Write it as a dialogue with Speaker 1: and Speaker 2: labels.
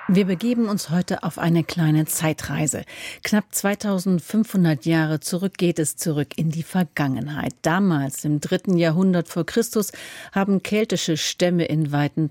Speaker 1: Wir begeben uns heute auf eine kleine Zeitreise. Knapp 2500 Jahre zurück geht es zurück in die Vergangenheit. Damals, im 3. Jahrhundert vor Christus, haben keltische Stämme in weiten